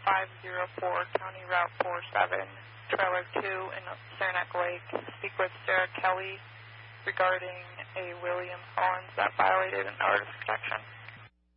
504 County Route 47, Trailer 2 in Saranac Lake. Speak with Sarah Kelly regarding a William Collins that violated an order of protection.